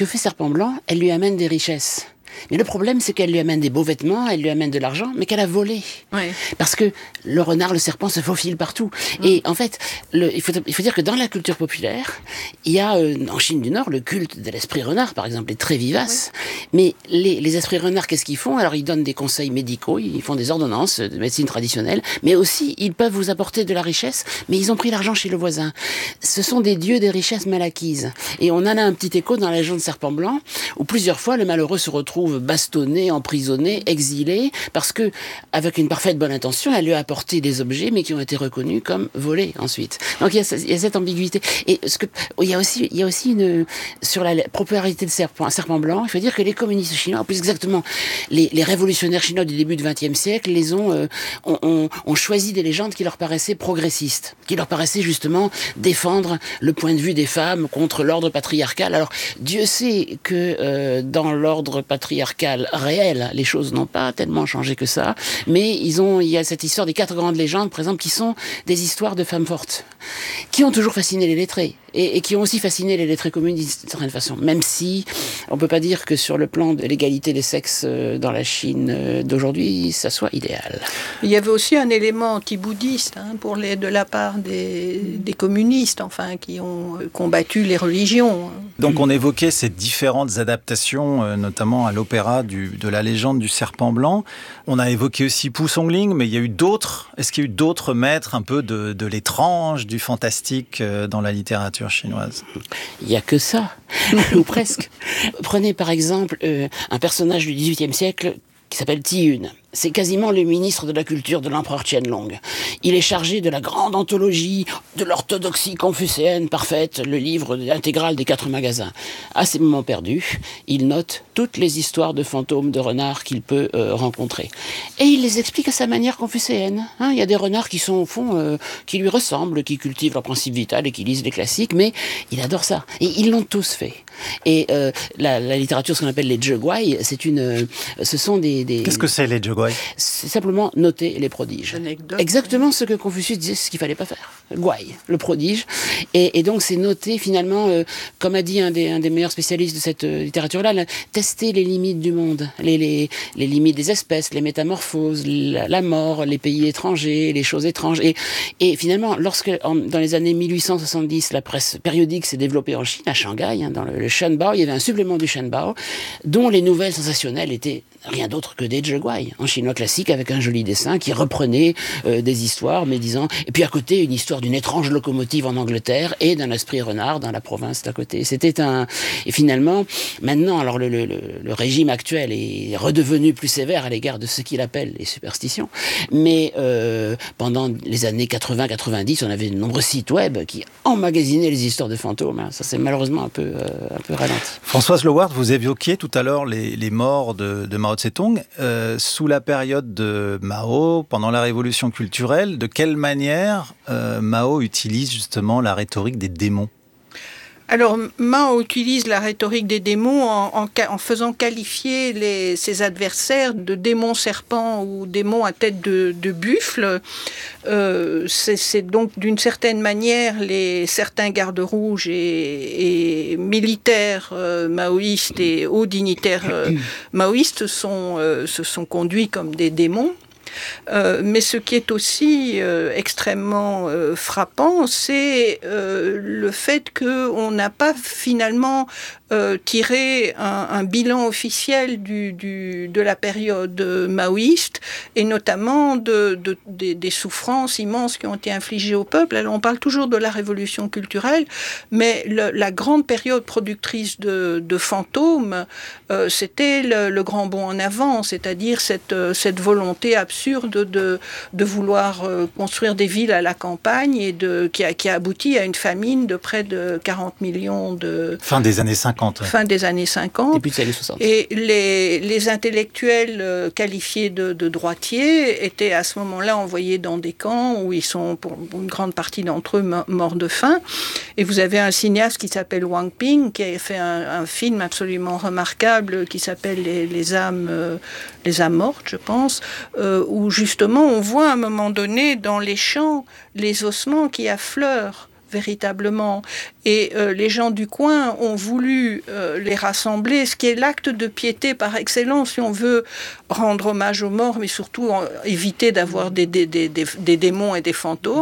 que fait Serpent Blanc? Elle lui amène des richesses. Mais le problème, c'est qu'elle lui amène des beaux vêtements, elle lui amène de l'argent, mais qu'elle a volé. Ouais. Parce que le renard, le serpent se faufile partout. Et en fait, il faut dire que dans la culture populaire, il y a en Chine du Nord le culte de l'esprit renard, par exemple, est très vivace. Mais les esprits renards, qu'est-ce qu'ils font? Alors ils donnent des conseils médicaux, ils font des ordonnances de médecine traditionnelle, mais aussi ils peuvent vous apporter de la richesse, mais ils ont pris l'argent chez le voisin. Ce sont des dieux des richesses mal acquises. Et on en a un petit écho dans la légende de Serpent Blanc, où plusieurs fois le malheureux se retrouve bastonné, emprisonné, exilé, parce que, avec une parfaite bonne intention, elle lui a apporté des objets, mais qui ont été reconnus comme volés ensuite. Donc il y a cette ambiguïté. Et il y a aussi sur la popularité de Serpent Blanc, il faut dire que les communistes chinois, plus exactement les révolutionnaires chinois du début du XXe siècle, ont choisi des légendes qui leur paraissaient progressistes, qui leur paraissaient justement défendre le point de vue des femmes contre l'ordre patriarcal. Alors, Dieu sait que dans l'ordre patriarcal réel, les choses n'ont pas tellement changé que ça, mais il y a cette histoire des 4 grandes légendes, par exemple, qui sont des histoires de femmes fortes, qui ont toujours fasciné les lettrés, et qui ont aussi fasciné les lettrés communistes d'une certaine façon, même si on peut pas dire que sur le plan de l'égalité des sexes dans la Chine d'aujourd'hui, ça soit idéal. Il y avait aussi un élément anti-bouddhiste de la part des communistes, enfin, qui ont combattu les religions. Donc on évoquait ces différentes adaptations, notamment à l'opéra de la légende du Serpent Blanc. On a évoqué aussi Pu Songling, mais il y a eu d'autres. Est-ce qu'il y a eu d'autres maîtres un peu de l'étrange, du fantastique dans la littérature chinoise? Il n'y a que ça, ou presque. Prenez par exemple un personnage du XVIIIe siècle qui s'appelle Ti Yun. C'est quasiment le ministre de la culture de l'empereur Qianlong. Il est chargé de la grande anthologie de l'orthodoxie confucéenne parfaite, le livre intégral des 4 magasins. À ces moments perdus, il note toutes les histoires de fantômes de renards qu'il peut rencontrer. Et il les explique à sa manière confucéenne. Il y a des renards qui sont au fond, qui lui ressemblent, qui cultivent leur principe vital et qui lisent les classiques, mais il adore ça. Et ils l'ont tous fait. Et la littérature, ce qu'on appelle les Zheguai, ce sont des... Qu'est-ce que c'est les Zheguai? C'est simplement noter les prodiges. Exactement ce que Confucius disait, ce qu'il fallait pas faire. Guai, le prodige. Et donc c'est noter finalement, comme a dit un des meilleurs spécialistes de cette littérature-là, tester les limites du monde, les limites des espèces, les métamorphoses, la mort, les pays étrangers, les choses étranges. Et finalement, dans les années 1870, la presse périodique s'est développée en Chine, à Shanghai, dans le Shenbao, il y avait un supplément du Shenbao, dont les nouvelles sensationnelles étaient rien d'autre que des Zheguai, en chinois classique, avec un joli dessin qui reprenait des histoires, mais disant... Et puis à côté, une histoire d'une étrange locomotive en Angleterre et d'un esprit renard dans la province d'à côté. Et finalement, maintenant, alors le régime actuel est redevenu plus sévère à l'égard de ce qu'il appelle les superstitions, mais pendant les années 80-90, on avait de nombreux sites web qui emmagasinaient les histoires de fantômes. Ça, c'est malheureusement un peu ralenti. Françoise Loward, vous évoquiez tout à l'heure les morts de Mao Tse-tung. Sous la période de Mao, pendant la révolution culturelle, de quelle manière Mao utilise justement la rhétorique des démons? Alors, Mao utilise la rhétorique des démons en faisant qualifier ses adversaires de démons serpents ou démons à tête de buffle. C'est donc d'une certaine manière certains gardes rouges et militaires maoïstes et hauts dignitaires maoïstes se sont conduits comme des démons. Mais ce qui est aussi extrêmement frappant, c'est le fait qu'on n'a pas finalement tiré un bilan officiel de la période maoïste, et notamment des souffrances immenses qui ont été infligées au peuple. Alors on parle toujours de la révolution culturelle, mais la grande période productrice de fantômes, c'était le grand bond en avant, c'est-à-dire cette volonté absurde de vouloir construire des villes à la campagne et qui a abouti à une famine de près de 40 millions de... Fin des années 50. Fin des années 50. Début des années 60. Et les intellectuels qualifiés de droitiers étaient à ce moment-là envoyés dans des camps où ils sont, pour une grande partie d'entre eux, morts de faim. Et vous avez un cinéaste qui s'appelle Wang Ping, qui a fait un film absolument remarquable qui s'appelle les âmes mortes, je pense, où justement on voit à un moment donné dans les champs les ossements qui affleurent véritablement. Et les gens du coin ont voulu les rassembler, ce qui est l'acte de piété par excellence, si on veut rendre hommage aux morts, mais surtout éviter d'avoir des démons et des fantômes.